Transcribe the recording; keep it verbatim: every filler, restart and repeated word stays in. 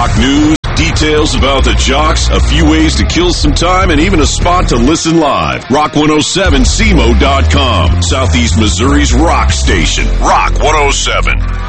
Rock news, details about the Jocks, a few ways to kill some time, and even a spot to listen live. Rock one oh seven C M O dot com, Southeast Missouri's rock station. Rock one oh seven.